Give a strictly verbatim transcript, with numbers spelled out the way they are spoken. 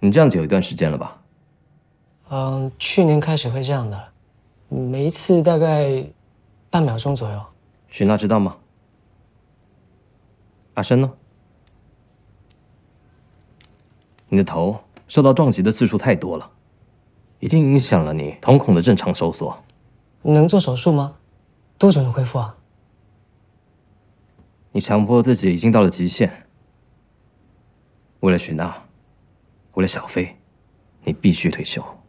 你这样子有一段时间了吧？ 嗯，去年开始会这样的，每一次大概半秒钟左右。 许娜知道吗？阿深呢？你的头受到撞击的次数太多了，已经影响了你瞳孔的正常收缩。 能做手术吗？多久能恢复啊？ 你强迫自己已经到了极限。为了许娜，为了小飞，你必须退休。